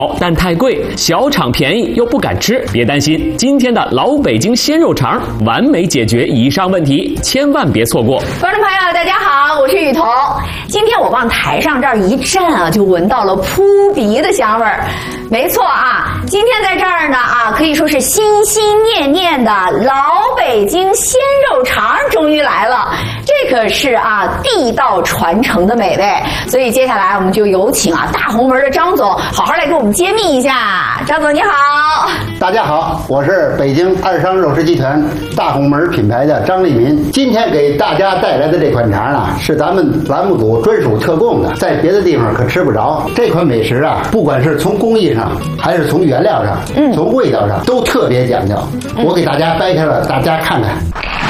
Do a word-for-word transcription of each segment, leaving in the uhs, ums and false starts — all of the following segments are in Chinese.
但太贵，小厂便宜又不敢吃，别担心，今天的老北京鲜肉肠完美解决以上问题，千万别错过。 观众朋友，大家好，我是雨桐。今天我往台上这儿一站啊，就闻到了扑鼻的香味儿。没错啊，今天在这儿呢啊，可以说是心心念念的老北京鲜肉肠终于来了。这可是啊地道传承的美味，所以接下来我们就有请啊大红门的张总好好来给我们揭秘一下。张总你好。 大家好，我是北京二商肉食集团大红门品牌的张立民。今天给大家带来的这款肠啊，是咱们栏目组专属特供的，在别的地方可吃不着。这款美食啊，不管是从工艺上，还是从原料上，嗯，从味道上，都特别讲究。嗯、我给大家掰开了，大家看看。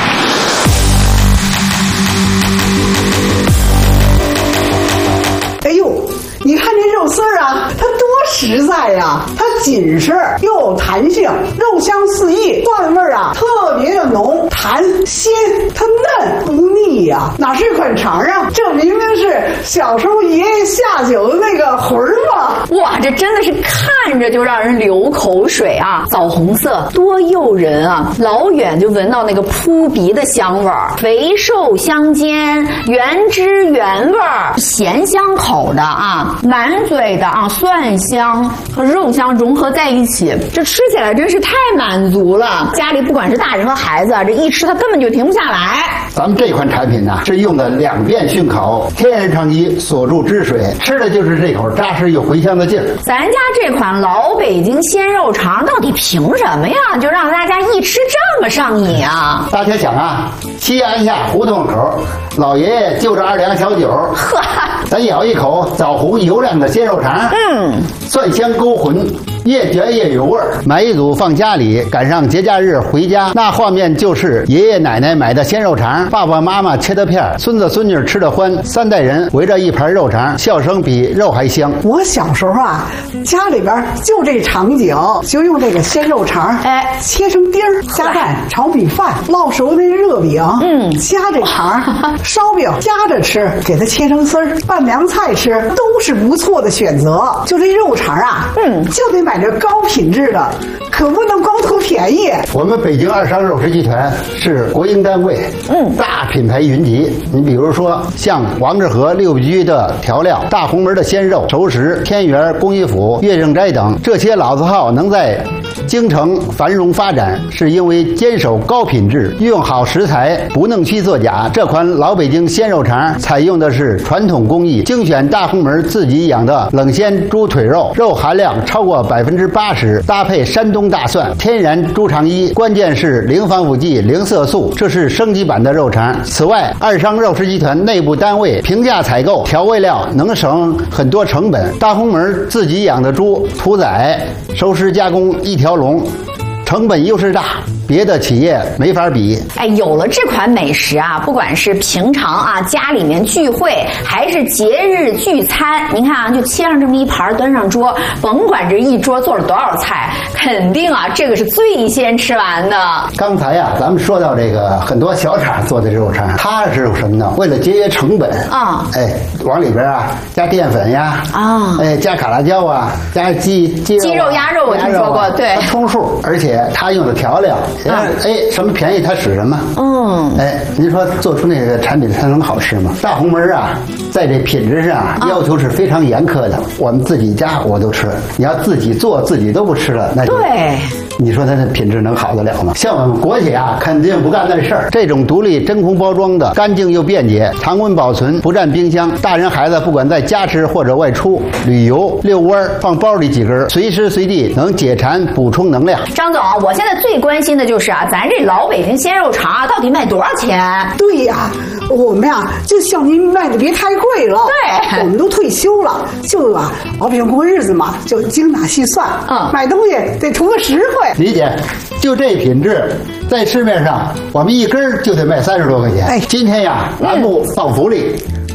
哎呦，你看这肉丝儿啊，它多实在呀、啊！它紧实又有弹性，肉香四溢，蒜味儿啊特别的浓，弹鲜，它嫩不腻呀、啊！哪是款肠啊？这明明是小时候爷爷下酒的那个魂儿嘛！ 哇，这真的是看着就让人流口水啊！枣红色多诱人啊！老远就闻到那个扑鼻的香味儿，肥瘦相间，原汁原味儿，咸香口的啊，满嘴的啊蒜香和肉香融合在一起，这吃起来真是太满足了。家里不管是大人和孩子啊，这一吃它根本就停不下来。 咱们这款产品呢、啊，是用的两遍熏烤天然长期锁住汁水，吃的就是这口扎实又回香的劲儿。 咱家这款老北京鲜肉肠到底凭什么呀？就让大家一吃这么上瘾啊！ 大家想啊，西安下胡同口，老爷爷就着二两小酒， 呵， 咱咬一口枣红油亮的鲜肉肠，嗯，蒜香勾魂，越嚼越有味儿。买一组放家里，赶上节假日回家，那画面就是爷爷奶奶买的鲜肉肠，爸爸妈妈切的片，孙子孙女吃的欢，三代人围着一盘肉肠，笑声比肉还香。 我小时候啊，家里边就这场景，就用这个鲜肉肠，哎，切成丁儿，加蛋炒米饭，烙熟那热饼，嗯，夹这肠，烧饼夹着吃，给它切成丝儿，拌凉菜吃，都是不错的选择。就这肉肠啊，嗯，就得买这高品质的，可不能光图便宜。 我们北京二商肉食集团是国营单位，嗯，大品牌云集。你比如说像王致和六必居的调料、大红门的鲜肉、熟食、天元、工艺府、岳正斋等这些老字号能在京城繁荣发展，是因为坚守高品质，用好食材，不弄虚作假。这款老北京鲜肉肠采用的是传统工艺，精选大红门自己养的冷鲜猪腿肉，肉含量超过百分之八十，搭配山东大蒜、天然猪肠衣，关键是零防腐剂、零色素，这是升级版的肉肠。此外，二商肉食集团内部单位平价采购调味料，能省很多成本。大红门自己养的猪屠宰、熟食加工一条龙，成本优势大，别的企业没法比。 哎，有了这款美食啊，不管是平常啊家里面聚会，还是节日聚餐，您看啊，就切上这么一盘端上桌，甭管这一桌做了多少菜，肯定啊这个是最先吃完的。 刚才呀、啊，咱们说到这个很多小厂做的肉肠，它是有什么呢？为了节约成本啊，哎，往里边啊加淀粉呀，啊，哎加卡拉椒啊，加鸡鸡肉、啊、 鸡肉、鸭肉，我听说过，对， 它充数，而且它用的调料。啊、哎，什么便宜它使什么。嗯，哎，您说做出那个产品它能好吃吗？大红门啊，在这品质上啊要求是非常严苛的。我们自己家我都吃，你要自己做自己都不吃了，那就对，你说它的品质能好得了吗？像我们国企啊，肯定不干那事儿。这种独立真空包装的，干净又便捷，常温保存，不占冰箱。大人孩子不管在家吃或者外出旅游遛弯，放包里几根，随时随地能解馋补充能量。 张总，我现在最关心的就是啊，咱这老北京鲜肉肠啊，到底卖多少钱？ 对呀，我们呀就向您卖的别太贵了。对，我们都退休了，就啊老百姓过日子嘛，就精打细算。嗯，买东西得图个实惠。 理解，就这品质，在市面上我们一根就得卖三十多块钱。哎，今天呀，栏目放福利。四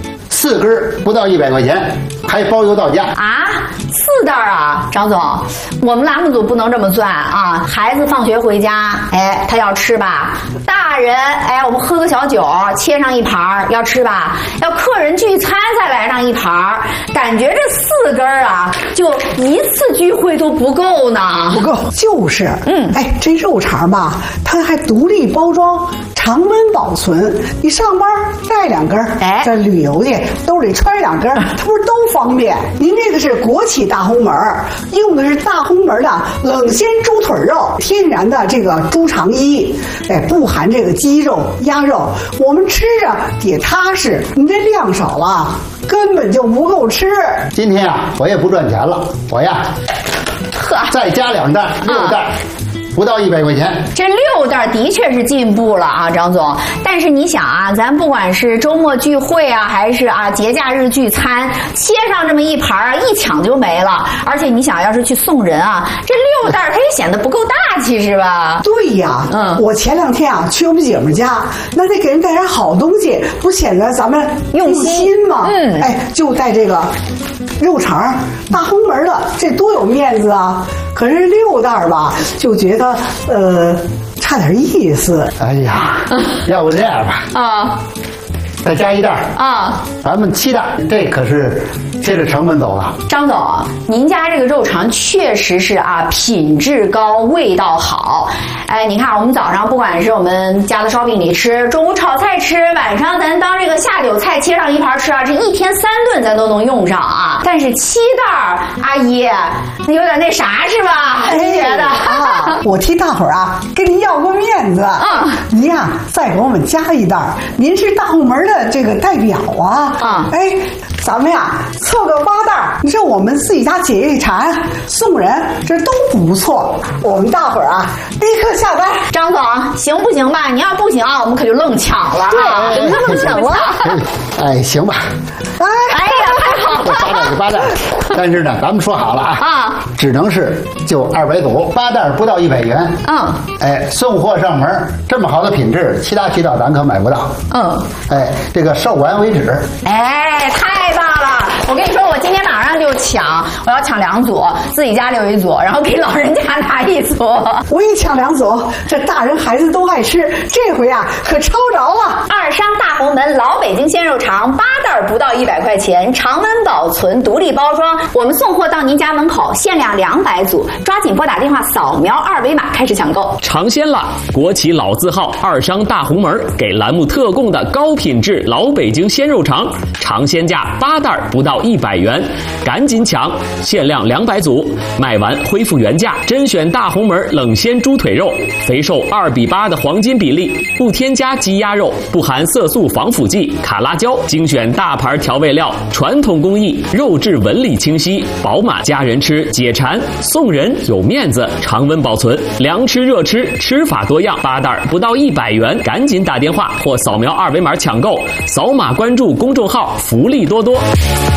四根不到一百块钱，还包邮到家啊。四袋啊，张总，我们栏目组不能这么算啊！孩子放学回家，哎，他要吃吧；大人，哎，我们喝个小酒，切上一盘要吃吧；要客人聚餐再来上一盘，感觉这四根啊，就一次聚会都不够呢。 不够，就是，嗯，哎，这肉肠吧，它还独立包装。常温保存，你上班带两根，哎，这旅游去兜里揣两根，它不是都方便？您这个是国企大红门，用的是大红门的冷鲜猪腿肉，天然的这个猪肠衣，哎，不含这个鸡肉、鸭肉，我们吃着也踏实。你这量少了，根本就不够吃。 今天啊，我也不赚钱了，我呀，再加两袋，六袋。啊不到一百块钱， 这六袋的确是进步了啊，张总。但是你想啊，咱不管是周末聚会啊，还是啊节假日聚餐，切上这么一盘啊，一抢就没了。而且你想要是去送人啊，这六袋它也显得不够大气，是吧？ 对呀，嗯，我前两天啊去我们姐们家，那得给人带点好东西，不显得咱们用心吗？嗯，哎，就带这个肉肠，大红门的，这多有面子啊！可是六袋吧，就觉得呃差点意思。 哎呀，要不这样吧，啊，再加一袋啊，咱们七袋，这可是接着成本走了。 张总，您家这个肉肠确实是啊，品质高，味道好。哎，你看我们早上不管是我们家的烧饼里吃，中午炒菜吃，晚上咱当这个下酒菜切上一盘吃啊，这一天三顿咱都能用上啊。但是七袋，阿姨，那有点那啥是吧？您觉得？ 啊，我替大伙儿啊跟您要个面子。嗯，您呀再给我们加一袋，您是大红门的这个代表啊。啊，哎。咱们呀凑个八袋，你说我们自己家解一馋，送人这都不错。我们大伙儿啊立刻下单。 张总，行不行吧？你要不行啊，我们可就愣抢了啊，愣抢了。 哎，行吧。 哎，哎呀，太好了， 八袋就八袋。但是呢，咱们说好了啊，啊，只能是就二百组，八袋不到一百元。嗯，哎，送货上门，这么好的品质，其他渠道咱可买不到。嗯，哎，这个售完为止。 哎，太棒了！我跟你说，我今天马上就抢，我要抢两组，自己家留一组，然后给老人家拿一组。 我也抢两组，这大人孩子都爱吃，这回啊可抄着了。 二商大红门老北京鲜肉肠，八袋不到一百块钱，常温保存，独立包装，我们送货到您家门口，限量两百组，抓紧拨打电话扫描二维码开始抢购。 尝鲜了，国企老字号二商大红门给栏目特供的高品质老北京鲜肉肠，尝鲜价八袋不到一百元，赶紧抢，限量两百组，卖完恢复原价。甄选大红门冷鲜猪腿肉，肥瘦二比八的黄金比例，不添加鸡鸭肉，不含色素防腐剂、卡拉胶，精选大牌调味料，传统工艺，肉质纹理清晰饱满，家人吃解馋，送人有面子，常温保存，凉吃热吃，吃法多样，八袋不到一百元，赶紧打电话或扫描二维码抢购，扫码关注公众号，福利多多。